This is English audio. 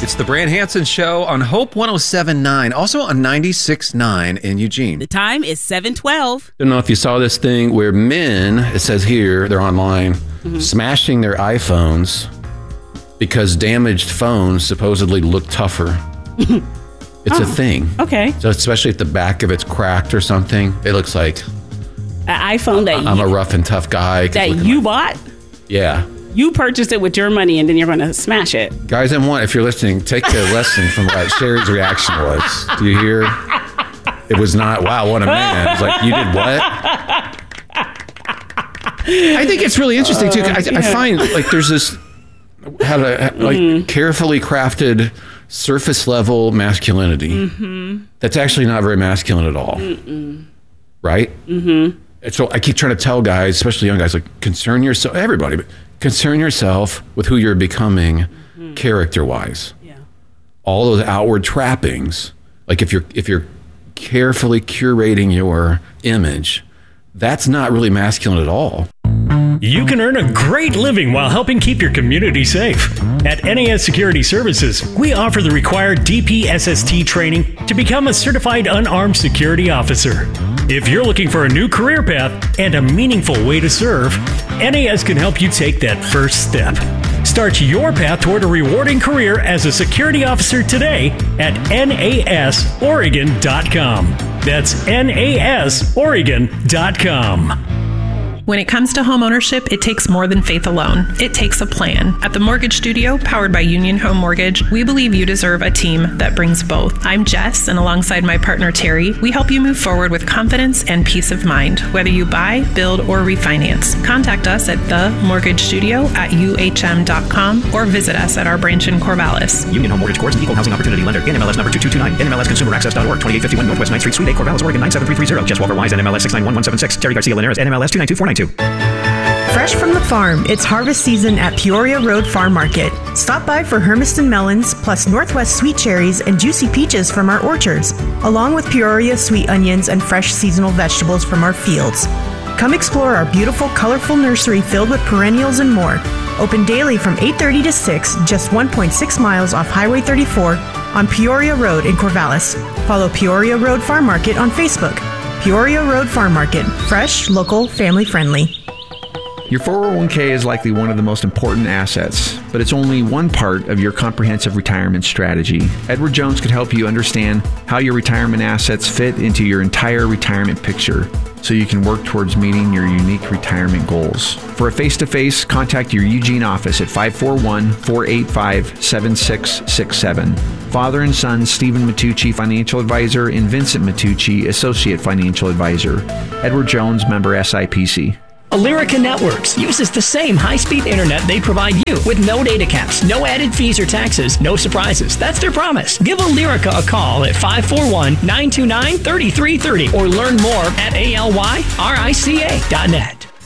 It's the Brand Hansen Show on Hope 107.9, also on 96.9 in Eugene. The time is 7:12. I don't know if you saw this thing where men, it says here, they're online, smashing their iPhones because damaged phones supposedly look tougher. It's a thing. Okay. So especially if the back of it's cracked or something, it looks like An iPhone that I'm a rough and tough guy. that you bought? Yeah. You purchased it with your money and then you're going to smash it. Guys, if you're listening, take the lesson from what Sherry's reaction was. Do you hear? It was not, wow, what a man. It was like, you did what? I think it's really interesting, too. I find, like, there's this carefully crafted surface level masculinity that's actually not very masculine at all. Right? Mm-hmm. And so I keep trying to tell guys, especially young guys, like, concern yourself, everybody, but concern yourself with who you're becoming character-wise. Yeah. All those outward trappings, like if you're carefully curating your image, that's not really masculine at all. You can earn a great living while helping keep your community safe. At NAS Security Services, we offer the required DPSST training to become a certified unarmed security officer. If you're looking for a new career path and a meaningful way to serve, NAS can help you take that first step. Start your path toward a rewarding career as a security officer today at nasoregon.com. That's nasoregon.com. When it comes to homeownership, it takes more than faith alone. It takes a plan. At the Mortgage Studio, powered by Union Home Mortgage, we believe you deserve a team that brings both. I'm Jess, and alongside my partner Terry, we help you move forward with confidence and peace of mind, whether you buy, build, or refinance. Contact us at themortgagestudio@uhm.com or visit us at our branch in Corvallis. Union Home Mortgage Corp. Equal Housing Opportunity Lender. NMLS number 2229. NMLSConsumerAccess.org. 2851 Northwest 9th Street, Suite 8, Corvallis, Oregon 97330. Jess Walker Wise, NMLS 691176. Terry Garcia Linares, NMLS 292492. Fresh from the farm, it's harvest season at Peoria Road Farm Market. Stop by for Hermiston melons, plus Northwest sweet cherries and juicy peaches from our orchards, along with Peoria sweet onions and fresh seasonal vegetables from our fields. Come explore our beautiful, colorful nursery filled with perennials and more. Open daily from 8:30 to 6, just 1.6 miles off Highway 34 on Peoria Road in Corvallis. Follow Peoria Road Farm Market on Facebook. Peoria Road Farm Market. Fresh, local, family-friendly. Your 401k is likely one of the most important assets, but it's only one part of your comprehensive retirement strategy. Edward Jones could help you understand how your retirement assets fit into your entire retirement picture so you can work towards meeting your unique retirement goals. For a face-to-face, contact your Eugene office at 541-485-7667. Father and son, Stephen Matucci, Financial Advisor, and Vincent Matucci, Associate Financial Advisor. Edward Jones, member SIPC. Alerica Networks uses the same high-speed internet they provide you with no data caps, no added fees or taxes, no surprises. That's their promise. Give Alerica a call at 541-929-3330 or learn more at alyrica.net.